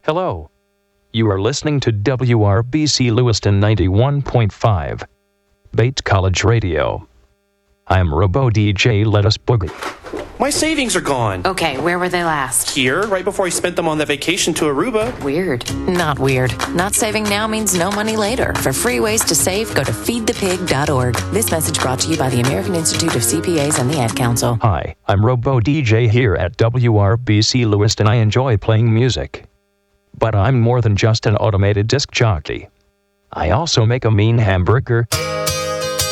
Hello. You are listening to WRBC Lewiston 91.5. Bates College Radio. I'm Robo DJ Let Us Boogie. My savings are gone. Okay, where were they last? Here, right before I spent them on the vacation to Aruba. Weird. Not weird. Not saving now means no money later. For free ways to save, go to feedthepig.org. This message brought to you by the American Institute of CPAs and the Ad Council. Hi, I'm Robo DJ here at WRBC Lewiston. I enjoy playing music. But I'm more than just an automated disc jockey. I also make a mean hamburger